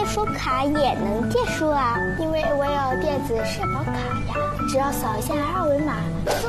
书卡也能借书啊？ 因为我有电子社保卡呀，只要扫一下二维码，就